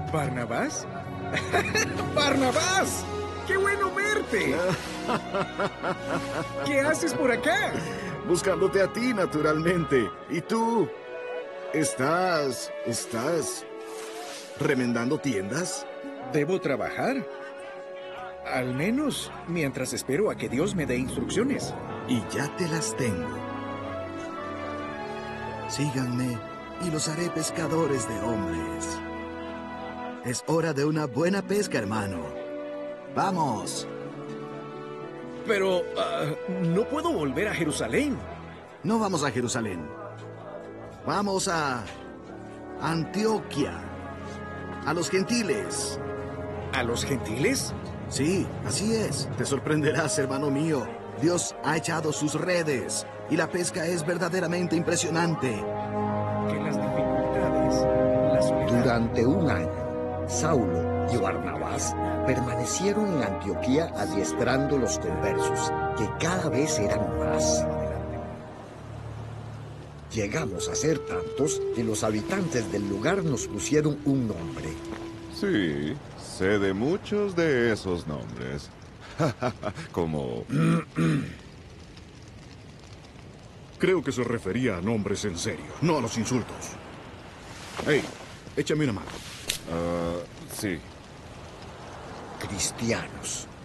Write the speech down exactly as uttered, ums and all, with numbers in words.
¿Barnabás? ¡Barnabás! ¡Qué bueno verte! ¿Qué haces por acá? Buscándote a ti, naturalmente. ¿Y tú? ¿Estás... estás... remendando tiendas? Debo trabajar. Al menos mientras espero a que Dios me dé instrucciones. Y ya te las tengo. Síganme y los haré pescadores de hombres. Es hora de una buena pesca, hermano. ¡Vamos! Pero ah, no puedo volver a Jerusalén. No vamos a Jerusalén. Vamos a Antioquia. A los gentiles. ¿A los gentiles? Sí, así es. Te sorprenderás, hermano mío. Dios ha echado sus redes y la pesca es verdaderamente impresionante. Que las dificultades, la soledad... Durante un año, Saulo y Barnabás permanecieron en Antioquía adiestrando los conversos, que cada vez eran más. Llegamos a ser tantos que los habitantes del lugar nos pusieron un nombre. Sí, sé de muchos de esos nombres. Como... Creo que se refería a nombres en serio, no a los insultos. Hey, échame una mano. Uh, sí. Cristianos.